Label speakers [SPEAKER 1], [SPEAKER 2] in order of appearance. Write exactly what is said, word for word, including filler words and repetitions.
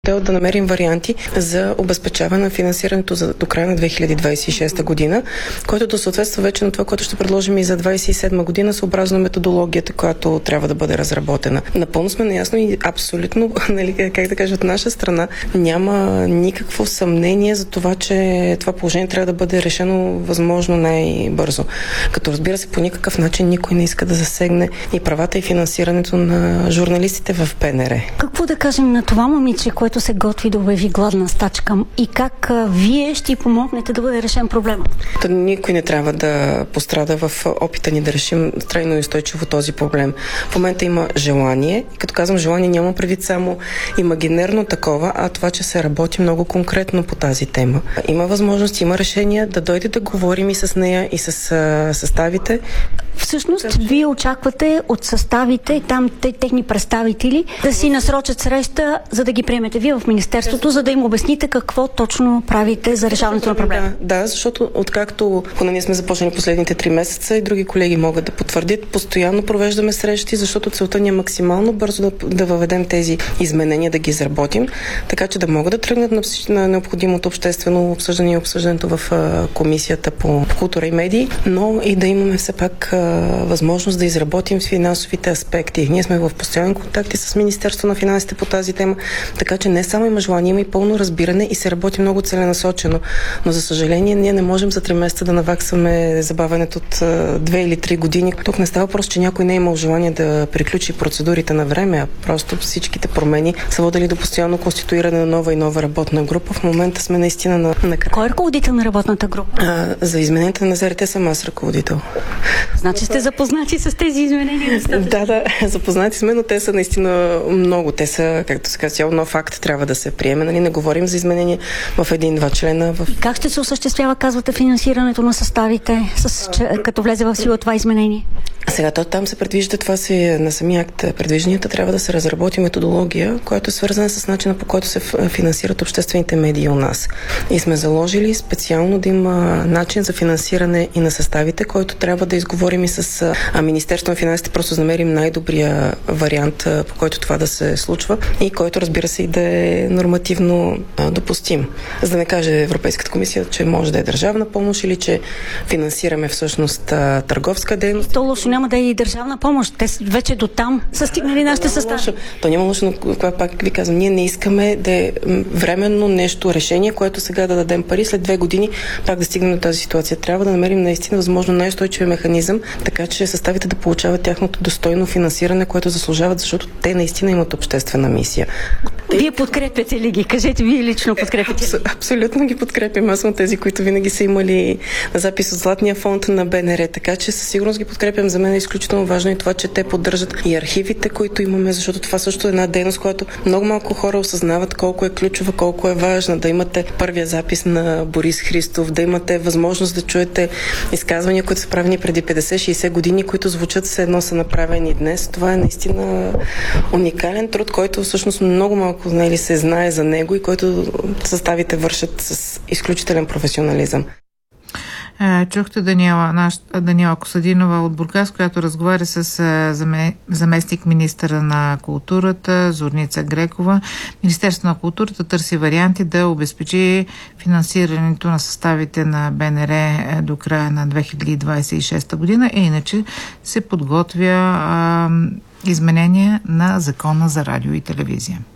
[SPEAKER 1] да намерим варианти за обезпечаване на финансирането за, до края на две хиляди двадесет и шеста година, което да съответства вече на това, което ще предложим и за двадесет и седма година, съобразно методологията, която трябва да бъде разработена. Напълно сме наясно и абсолютно, нали, как да кажа, от наша страна няма никакво съмнение за това, че това положение трябва да бъде решено възможно най-бързо. Като разбира се, по никакъв начин никой не иска да засегне и правата и финансирането на журналистите в БНР.
[SPEAKER 2] Какво да кажем на това момиче, което се готви да обяви гладна стачка, и как а, вие ще помогнете да бъде решен проблема?
[SPEAKER 1] Та никой не трябва да пострада в опита ни да решим трайно и устойчиво този проблем. В момента има желание, и като казвам желание, няма предвид само имагинерно такова, а това, че се работи много конкретно по тази тема. Има възможност, има решение да дойде да говорим и с нея, и с а, съставите.
[SPEAKER 2] Всъщност, вие очаквате от съставите, там те, техни представители, да си насрочат среща, за да ги приемете вие в Министерството, за да им обясните какво точно правите за решаването на проблема.
[SPEAKER 1] Да, да, защото откакто поне ние сме започнали последните три месеца и други колеги могат да потвърдят, постоянно провеждаме срещи, защото целта ни е максимално бързо да, да въведем тези изменения, да ги изработим, така че да могат да тръгнат на, на необходимото обществено обсъждане и обсъждането в а, Комисията по култура и медии, но и да имаме все пак а, възможност да изработим с финансовите аспекти. Ние сме в постоянни контакти с Министерство на финансите по тази тема, така че не само има желание, има и пълно разбиране и се работи много целенасочено. Но за съжаление ние не можем за три месеца да наваксаме забавянето от две или три години. Тук не става просто, че някой не е имал желание да приключи процедурите на време, а просто всичките промени са водили до постоянно конституиране на нова и нова работна група. В момента сме наистина на, на края.
[SPEAKER 2] Кой е ръководител на работната група?
[SPEAKER 1] А, за измененията на ЗРТ съм аз ръководител.
[SPEAKER 2] Значи сте запознати с тези изменения?
[SPEAKER 1] Да, да, запознати сме, но те са наистина много. Те са, както се казва, цяло нов факт трябва да се приеме. Нали? Не говорим за изменения в един-два члена. В...
[SPEAKER 2] И как ще се осъществява, казвате, финансирането на съставите, с, че, като влезе в сила това изменение?
[SPEAKER 1] Сега, то там се предвижда, това си на самия акт предвижданията, трябва да се разработи методология, която е свързана с начина, по който се финансират обществените медии у нас. И сме заложили специално да има начин за финансиране и на съставите, който трябва да изговорим и с а, Министерство на финансите, просто да намерим най-добрия вариант, а, по който това да се случва и който, разбира се, и да е нормативно а, допустим. За да не каже Европейската комисия, че може да е държавна помощ или че финансираме всъщност а, търговска дейност.
[SPEAKER 2] То лошо няма да е и държавна помощ. Те вече до там са стигнали нашите състави.
[SPEAKER 1] То няма лошо, но това пак ви казвам, ние не искаме да е временно нещо решение, което сега да дадем пари, след две години пак да стигнем до тази ситуация. Трябва да намерим наистина възможно най-устойчивия механизъм, така че съставите да получават тяхното достойно финансиране, което заслужават, защото те наистина имат обществена мисия.
[SPEAKER 2] Вие подкрепяте ли ги? Кажете, вие лично подкрепяте ли?
[SPEAKER 1] Абсолютно ги подкрепям. Аз съм тези, които винаги са имали запис от Златния фонд на БНР, така че със сигурност ги подкрепям. За мен е изключително важно и това, че те поддържат и архивите, които имаме, защото това също е една дейност, която много малко хора осъзнават колко е ключова, колко е важна. Да имате първия запис на Борис Христов, да имате възможност да чуете изказвания, които са правени преди петдесет-шейсет години, които звучат все едно са направени днес. Това е наистина уникален труд, който всъщност много малко, нали, се знае за него и който съставите вършат с изключителен професионализъм.
[SPEAKER 3] Чухте Даниела, наш, Даниела Костадинова от Бургас, която разговаря с заме, заместник министъра на културата Зорница Грекова. Министерството на културата търси варианти да обезпечи финансирането на съставите на БНР до края на две хиляди двадесет и шеста година, и иначе се подготвя а, изменение на Закона за радио и телевизия.